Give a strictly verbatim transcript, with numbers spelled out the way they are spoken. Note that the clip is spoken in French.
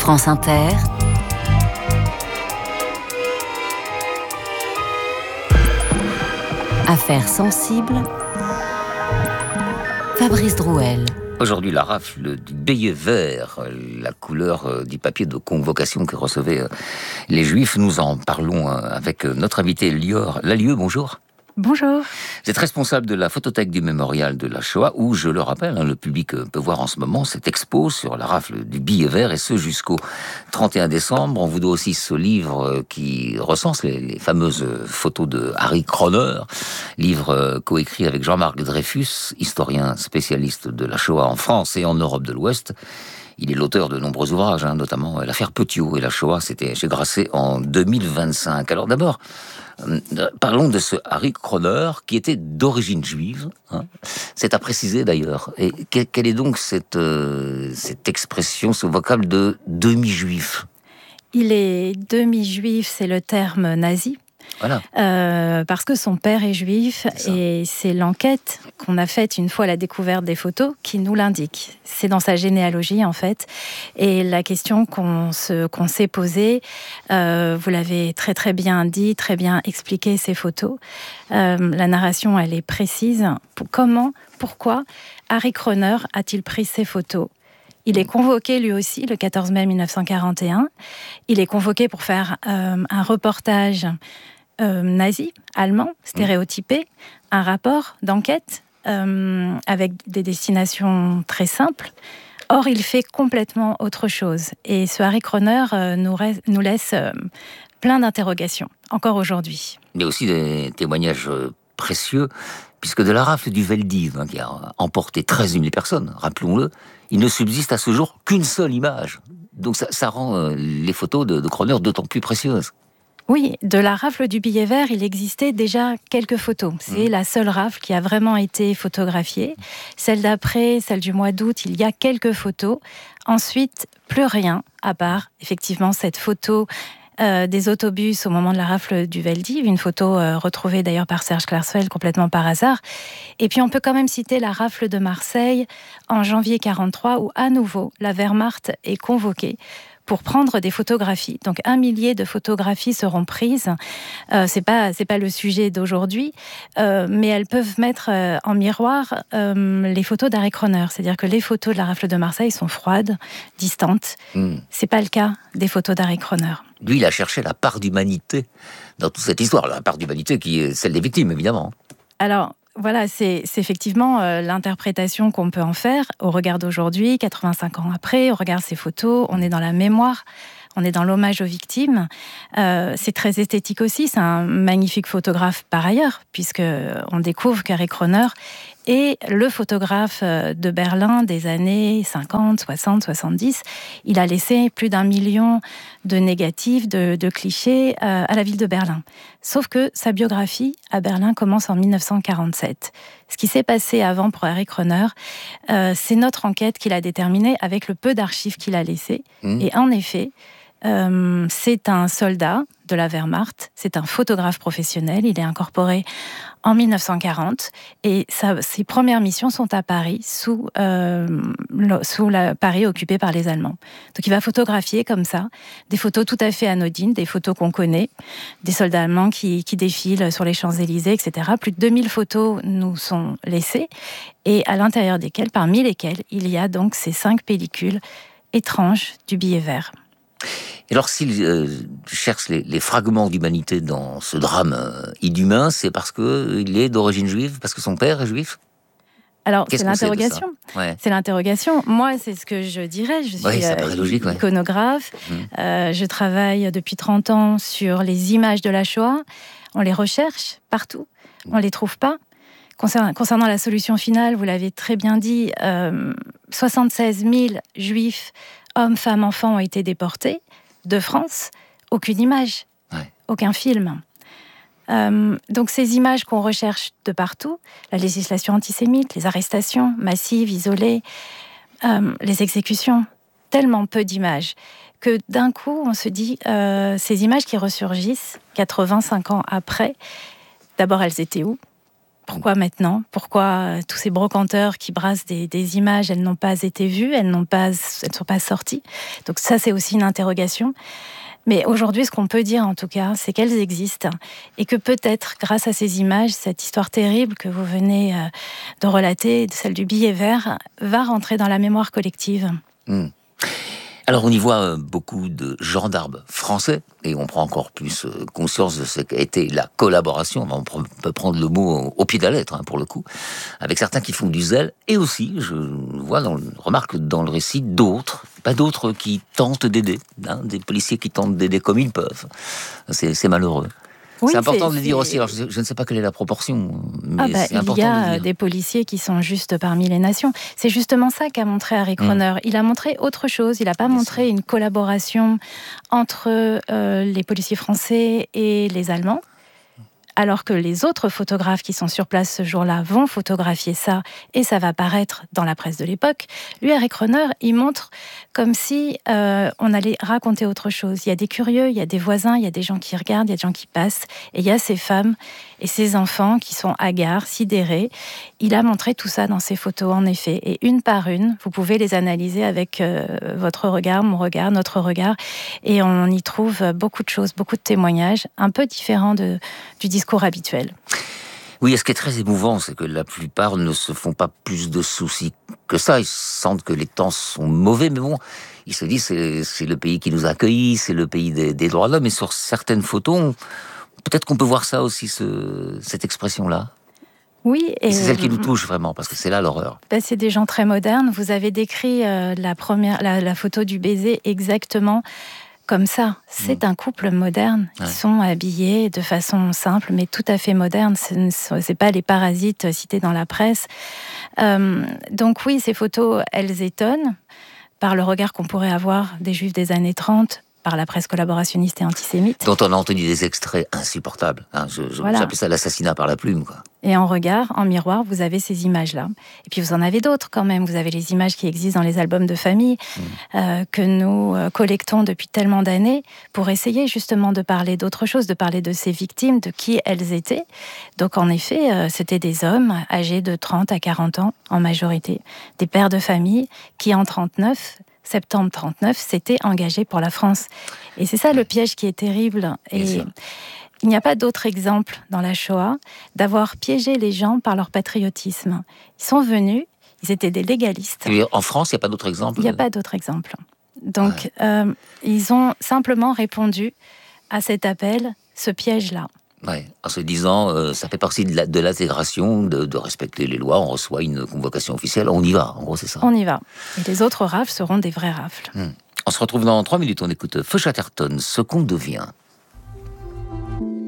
France Inter, Affaires sensibles, Fabrice Drouel. Aujourd'hui, la rafle du billet vert, la couleur du papier de convocation que recevaient les Juifs. Nous en parlons avec notre invité Lior Lallieu. Bonjour. Bonjour. Vous êtes responsable de la photothèque du mémorial de la Shoah, où, je le rappelle, hein, le public peut voir en ce moment cette expo sur la rafle du billet vert, et ce jusqu'au trente et un décembre. On vous doit aussi ce livre qui recense les, les fameuses photos de Harry Kroner, livre coécrit avec Jean-Marc Dreyfus, historien spécialiste de la Shoah en France et en Europe de l'Ouest. Il est l'auteur de nombreux ouvrages, hein, notamment l'affaire Petiot et la Shoah, c'était chez Grasset en deux mille vingt-cinq. Alors d'abord, euh, parlons de ce Harry Kroner qui était d'origine juive. Hein. C'est à préciser d'ailleurs. Et que, quelle est donc cette, euh, cette expression, ce vocable de demi-juif ? Il est demi-juif, c'est le terme nazi. Voilà. Euh, parce que son père est juif, c'est et c'est l'enquête qu'on a faite une fois la découverte des photos qui nous l'indique. C'est dans sa généalogie en fait. Et la question qu'on, se, qu'on s'est posée, euh, vous l'avez très très bien dit, très bien expliqué ces photos. Euh, la narration elle est précise. Comment, pourquoi Harry Kroner a-t-il pris ces photos ? Il est convoqué lui aussi le quatorze mai mille neuf cent quarante et un. Il est convoqué pour faire euh, un reportage Euh, nazi, allemand, stéréotypé, un rapport d'enquête euh, avec des destinations très simples. Or, il fait complètement autre chose. Et ce Harry Kroner euh, nous, reste, nous laisse euh, plein d'interrogations, encore aujourd'hui. Il y a aussi des témoignages précieux, puisque de la rafle du Veldiv, hein, qui a emporté treize mille personnes, rappelons-le, il ne subsiste à ce jour qu'une seule image. Donc ça, ça rend euh, les photos de, de Kroner d'autant plus précieuses. Oui, de la rafle du billet vert, il existait déjà quelques photos. C'est mmh. la seule rafle qui a vraiment été photographiée. Celle d'après, celle du mois d'août, il y a quelques photos. Ensuite, plus rien, à part effectivement cette photo euh, des autobus au moment de la rafle du Veldiv, une photo euh, retrouvée d'ailleurs par Serge Klarsfeld complètement par hasard. Et puis on peut quand même citer la rafle de Marseille en janvier quarante-trois, où à nouveau la Wehrmacht est convoquée pour prendre des photographies. Donc un millier de photographies seront prises. Euh, c'est pas c'est pas le sujet d'aujourd'hui, euh, mais elles peuvent mettre euh, en miroir euh, les photos d'Harry Kroner. C'est-à-dire que les photos de la rafle de Marseille sont froides, distantes. Mm. C'est pas le cas des photos d'Harry Kroner. Lui, il a cherché la part d'humanité dans toute cette histoire, la part d'humanité qui est celle des victimes, évidemment. Alors. Voilà, c'est, c'est effectivement euh, l'interprétation qu'on peut en faire au regard d'aujourd'hui, quatre-vingt-cinq ans après, on regarde ces photos, on est dans la mémoire, on est dans l'hommage aux victimes. Euh, c'est très esthétique aussi, c'est un magnifique photographe par ailleurs, puisqu'on découvre qu'Harry Kroner est le photographe de Berlin des années cinquante, soixante, soixante-dix. Il a laissé plus d'un million de négatifs, de, de clichés euh, à la ville de Berlin. Sauf que sa biographie à Berlin commence en mille neuf cent quarante-sept. Ce qui s'est passé avant pour Harry Kroner, euh, c'est notre enquête qu'il a déterminée avec le peu d'archives qu'il a laissées. Mmh. Et en effet, Euh, c'est un soldat de la Wehrmacht, c'est un photographe professionnel, il est incorporé en mille neuf cent quarante et sa, ses premières missions sont à Paris, sous, euh, le, sous la Paris occupé par les Allemands. Donc il va photographier comme ça, des photos tout à fait anodines, des photos qu'on connaît, des soldats allemands qui, qui défilent sur les Champs-Élysées, et cetera. Plus de deux mille photos nous sont laissées et à l'intérieur desquelles, parmi lesquelles, il y a donc ces cinq pellicules étranges du billet vert. Et alors, s'il euh, cherche les, les fragments d'humanité dans ce drame euh, inhumain, c'est parce qu'il est d'origine juive, parce que son père est juif ? Alors, Qu'est-ce c'est l'interrogation. Ouais. C'est l'interrogation. Moi, c'est ce que je dirais. Je suis ouais, euh, logique, ouais. iconographe. Mmh. Euh, je travaille depuis trente ans sur les images de la Shoah. On les recherche partout. Mmh. On ne les trouve pas. Concernant, concernant la solution finale, vous l'avez très bien dit, euh, soixante-seize mille juifs, hommes, femmes, enfants ont été déportés de France. Aucune image, ouais. Aucun film. Euh, donc ces images qu'on recherche de partout, la législation antisémite, les arrestations massives, isolées, euh, les exécutions, tellement peu d'images que d'un coup on se dit, euh, ces images qui ressurgissent quatre-vingt-cinq ans après, d'abord elles étaient où ? Pourquoi maintenant ? Pourquoi euh, tous ces brocanteurs qui brassent des, des images, elles n'ont pas été vues, elles n'ont pas, elles ne sont pas sorties. Donc ça, c'est aussi une interrogation. Mais aujourd'hui, ce qu'on peut dire en tout cas, c'est qu'elles existent et que peut-être, grâce à ces images, cette histoire terrible que vous venez euh, de relater, celle du billet vert, va rentrer dans la mémoire collective. Mmh. Alors on y voit beaucoup de gendarmes français, et on prend encore plus conscience de ce qu'a été la collaboration, on peut prendre le mot au pied de la lettre, hein, pour le coup, avec certains qui font du zèle, et aussi, je vois, dans, remarque dans le récit, d'autres, pas d'autres qui tentent d'aider, hein, des policiers qui tentent d'aider comme ils peuvent. C'est, c'est malheureux. Oui, c'est important c'est, de le dire aussi. Alors, je, je ne sais pas quelle est la proportion, mais ah bah, c'est important de le dire. Il y a des policiers qui sont juste parmi les nations. C'est justement ça qu'a montré Harry Kroner. Mmh. Il a montré autre chose. Il n'a pas Bien montré sûr. une collaboration entre euh, les policiers français et les Allemands. Alors que les autres photographes qui sont sur place ce jour-là vont photographier ça, et ça va paraître dans la presse de l'époque. Lui, Harry Kroner, il montre comme si euh, on allait raconter autre chose. Il y a des curieux, il y a des voisins, il y a des gens qui regardent, il y a des gens qui passent, et il y a ces femmes et ces enfants qui sont hagards, sidérés. Il a montré tout ça dans ses photos, en effet, et une par une, vous pouvez les analyser avec euh, votre regard, mon regard, notre regard, et on y trouve beaucoup de choses, beaucoup de témoignages, un peu différents de, du discours habituel. Oui, et ce qui est très émouvant, c'est que la plupart ne se font pas plus de soucis que ça. Ils sentent que les temps sont mauvais, mais bon, ils se disent c'est, c'est le pays qui nous a accueillis, c'est le pays des, des droits de l'homme. Et sur certaines photos, on, peut-être qu'on peut voir ça aussi, ce, cette expression-là. Oui, et, et c'est celle qui nous touche vraiment, parce que c'est là l'horreur. Ben c'est des gens très modernes. Vous avez décrit euh, la première, la, la photo du baiser exactement comme ça. C'est mmh. un couple moderne. Ils ouais. sont habillés de façon simple, mais tout à fait moderne. Ce n'est pas les parasites cités dans la presse. Euh, donc oui, ces photos, elles étonnent par le regard qu'on pourrait avoir des Juifs des années trente, par la presse collaborationniste et antisémite. Dont on a entendu des extraits insupportables. Hein, je, je, voilà. J'appelle ça l'assassinat par la plume, quoi. Et en regard, en miroir, vous avez ces images-là. Et puis vous en avez d'autres quand même. Vous avez les images qui existent dans les albums de famille, mmh. euh, que nous euh, collectons depuis tellement d'années, pour essayer justement de parler d'autre chose, de parler de ces victimes, de qui elles étaient. Donc en effet, euh, c'était des hommes âgés de trente à quarante ans, en majorité. Des pères de famille qui, en trente-neuf, septembre trente-neuf, s'étaient engagés pour la France. Et c'est ça le piège qui est terrible. Et il n'y a pas d'autre exemple dans la Shoah d'avoir piégé les gens par leur patriotisme. Ils sont venus, ils étaient des légalistes. Et en France, il n'y a pas d'autre exemple ? Il n'y a pas d'autre exemple. Donc, ouais. euh, ils ont simplement répondu à cet appel, ce piège-là. Ouais, en se disant, euh, ça fait partie de, la, de l'intégration, de, de respecter les lois, on reçoit une convocation officielle, on y va, en gros c'est ça. On y va. Et les autres rafles seront des vraies rafles. Hum. On se retrouve dans trois minutes, on écoute Feu Chatterton, Ce qu'on devient.